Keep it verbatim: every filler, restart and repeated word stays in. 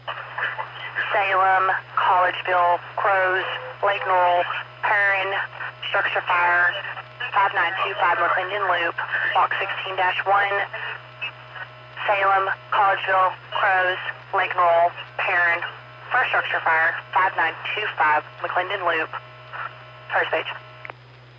Salem, Collegeville, Crows, Lake Norrell, Perrin, structure fire, five nine two five McClendon Loop, box sixteen dash one, Salem, Collegeville, Crows, Lake Norrell, Perrin, first structure fire, five nine two five McClendon Loop, first page.